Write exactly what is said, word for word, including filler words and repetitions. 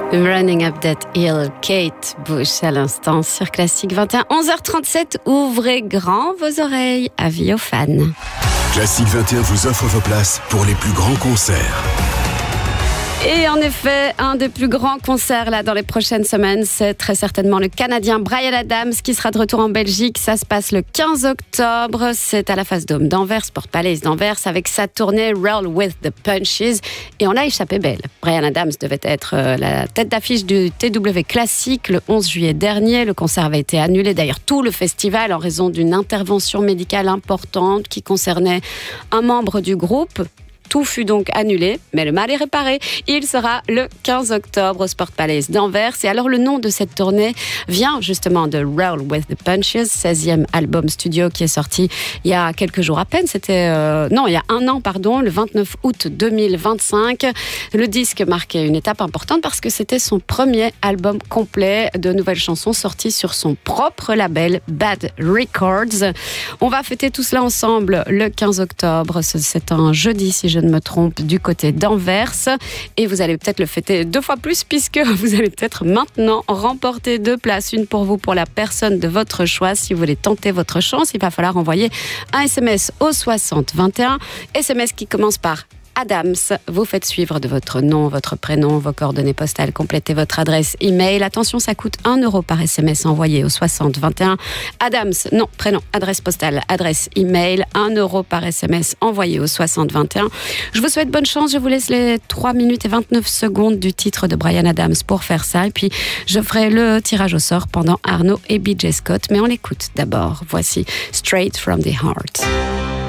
Running Up That Hill, Kate Bush à l'instant sur Classique vingt et un, onze heures trente-sept. Ouvrez grand vos oreilles, avis aux fans. Classique vingt et un vous offre vos places pour les plus grands concerts. Et en effet, un des plus grands concerts là dans les prochaines semaines, c'est très certainement le Canadien Bryan Adams qui sera de retour en Belgique. Ça se passe le quinze octobre. C'est à la Face Dôme d'Anvers, Sport Palace d'Anvers, avec sa tournée Roll with the Punches. Et on l'a échappé belle. Bryan Adams devait être la tête d'affiche du T W Classique le onze juillet dernier. Le concert avait été annulé. D'ailleurs, tout le festival en raison d'une intervention médicale importante qui concernait un membre du groupe. Tout fut donc annulé, mais le mal est réparé. Il sera le quinze octobre au Sport Palace d'Anvers. Et alors, le nom de cette tournée vient justement de Roll with the Punches, seizième album studio qui est sorti il y a quelques jours à peine. C'était, euh, non, il y a un an, pardon, le vingt-neuf août deux mille vingt-cinq. Le disque marquait une étape importante parce que c'était son premier album complet de nouvelles chansons sorties sur son propre label Bad Records. On va fêter tout cela ensemble le quinze octobre. C'est un jeudi, si je ne me trompe, du côté d'Anvers. Et vous allez peut-être le fêter deux fois plus puisque vous allez peut-être maintenant remporter deux places. Une pour vous, pour la personne de votre choix. Si vous voulez tenter votre chance, il va falloir envoyer un S M S au soixante vingt et un. S M S qui commence par Adams. Vous faites suivre de votre nom, votre prénom, vos coordonnées postales, complétez votre adresse email. Attention, ça coûte un euro par S M S envoyé au soixante vingt et un. Adams, nom, prénom, adresse postale, adresse email, un euro par S M S envoyé au soixante vingt et un. Je vous souhaite bonne chance. Je vous laisse les trois minutes et vingt-neuf secondes du titre de Bryan Adams pour faire ça. Et puis, je ferai le tirage au sort pendant Arnaud et B J Scott. Mais on l'écoute d'abord. Voici Straight from the Heart.